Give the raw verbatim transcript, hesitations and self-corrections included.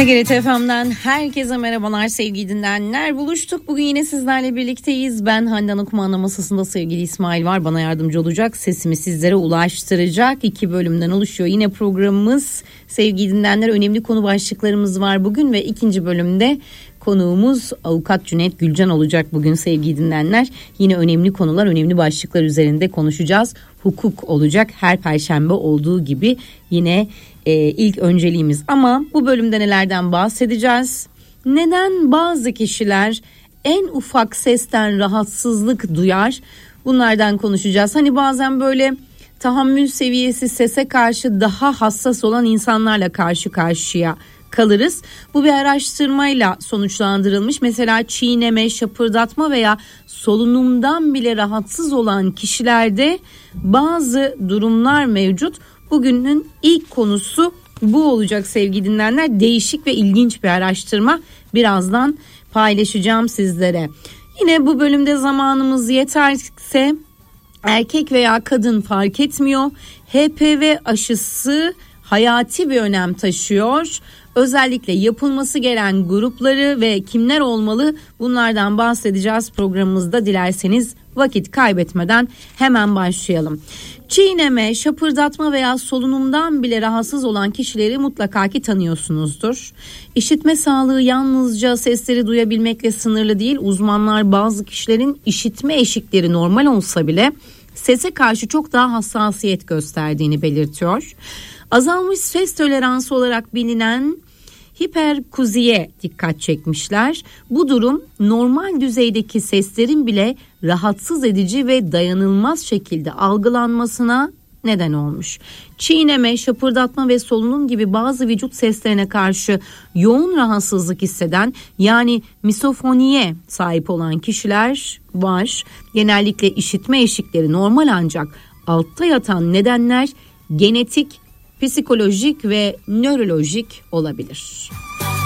T G R T F M'den herkese merhabalar sevgili dinleyenler. Buluştuk. Bugün yine sizlerle birlikteyiz. Ben Handan Okuma masasında sevgili İsmail var. Bana yardımcı olacak. Sesimi sizlere ulaştıracak. İki bölümden oluşuyor yine programımız. Sevgili dinleyenler, önemli konu başlıklarımız var bugün ve ikinci bölümde konuğumuz Avukat Cüneyt Gülcan olacak bugün sevgili dinleyenler. Yine önemli konular, önemli başlıklar üzerinde konuşacağız. Hukuk olacak her perşembe olduğu gibi yine e, ilk önceliğimiz. Ama bu bölümde nelerden bahsedeceğiz? Neden bazı kişiler en ufak sesten rahatsızlık duyar? Bunlardan konuşacağız. Hani bazen böyle tahammül seviyesi sese karşı daha hassas olan insanlarla karşı karşıya kalırız. Bu bir araştırmayla sonuçlandırılmış. Mesela çiğneme, şapırdatma veya solunumdan bile rahatsız olan kişilerde bazı durumlar mevcut. Bugünün ilk konusu bu olacak sevgili dinleyenler. Değişik ve ilginç bir araştırma. Birazdan paylaşacağım sizlere. Yine bu bölümde zamanımız yeterse erkek veya kadın fark etmiyor. H P V aşısı hayati bir önem taşıyor. Özellikle yapılması gereken grupları ve kimler olmalı, bunlardan bahsedeceğiz programımızda. Dilerseniz vakit kaybetmeden hemen başlayalım. Çiğneme, şapırdatma veya solunumdan bile rahatsız olan kişileri mutlaka ki tanıyorsunuzdur. İşitme sağlığı yalnızca sesleri duyabilmekle sınırlı değil. Uzmanlar bazı kişilerin işitme eşikleri normal olsa bile sese karşı çok daha hassasiyet gösterdiğini belirtiyor. Azalmış ses toleransı olarak bilinen hiperkuziye dikkat çekmişler. Bu durum normal düzeydeki seslerin bile rahatsız edici ve dayanılmaz şekilde algılanmasına neden olmuş. Çiğneme, şapırdatma ve solunum gibi bazı vücut seslerine karşı yoğun rahatsızlık hisseden, yani misofoniye sahip olan kişiler var. Genellikle işitme eşikleri normal, ancak altta yatan nedenler genetik, psikolojik ve nörolojik olabilir.